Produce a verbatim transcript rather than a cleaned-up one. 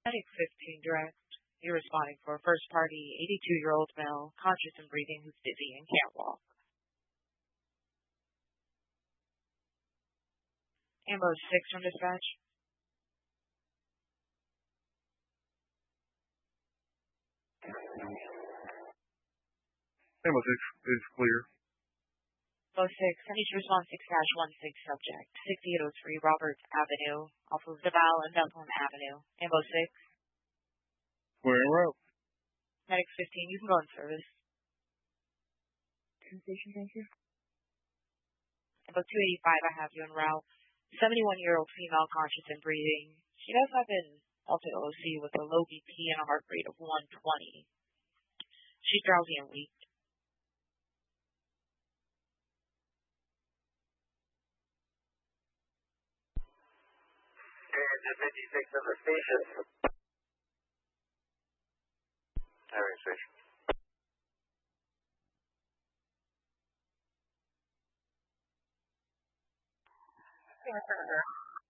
Medic fifteen direct. You're responding for a first party eighty-two-year-old male, conscious and breathing, who's dizzy and can't walk. Ambo six from dispatch. Ambo six is clear. Ambo six, I need to respond six dash one six subject, sixty-eight oh three Roberts Avenue, off of Deval and Bethlehem Avenue. Ambo six. We're en route. Medic fifteen, you can go in service. Sensation, thank you. Ambo two eighty-five, I have you en route. seventy-one-year-old female, conscious and breathing. She does have an altered O C with a low B P and a heart rate of one twenty. She's drowsy and weak. Engine fifty-six of the station. Having station. Okay, Mister